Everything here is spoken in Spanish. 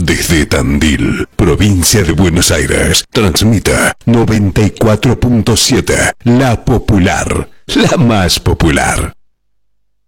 Desde Tandil, provincia de Buenos Aires, transmite 94.7, La Popular, la más popular.